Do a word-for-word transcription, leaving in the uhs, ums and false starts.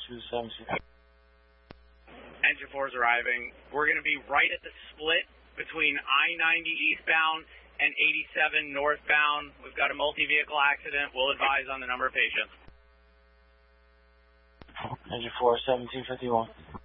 two seventeen. Engine four is arriving. We're going to be right at the split between I ninety eastbound and eighty-seven northbound. We've got a multi-vehicle accident. We'll advise on the number of patients. Engine four, seventeen fifty-one.